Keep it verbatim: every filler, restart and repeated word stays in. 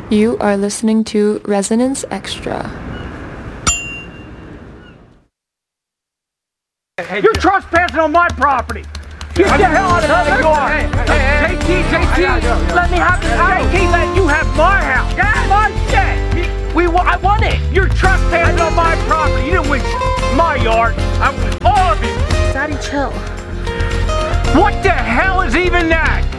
You are listening to Resonance Extra. Hey, You're trespassing on my property! Get the hell out of my yard! Hey, J T, J T, let me have this house! J T, let you have my house! That's my shit! We, I want it! You're trespassing on my property! You didn't win my yard! I won all of it! Daddy, chill. What the hell is even that?